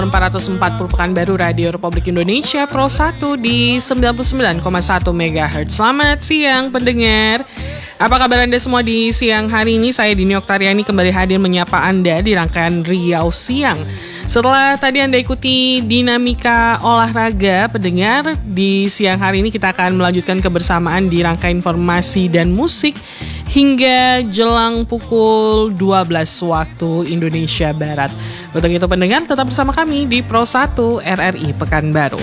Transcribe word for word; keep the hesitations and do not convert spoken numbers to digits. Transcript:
empat ratus empat puluh Pekanbaru Radio Republik Indonesia Pro satu di sembilan puluh sembilan koma satu megahertz. Selamat siang pendengar. Apa kabar Anda semua di siang hari ini? Saya Dini Oktariani kembali hadir menyapa Anda di rangkaian Riau Siang. Setelah tadi Anda ikuti dinamika olahraga, pendengar, di siang hari ini kita akan melanjutkan kebersamaan di rangkaian informasi dan musik hingga jelang pukul dua belas waktu Indonesia Barat. Untuk itu pendengar tetap bersama kami di Pro satu R R I Pekanbaru.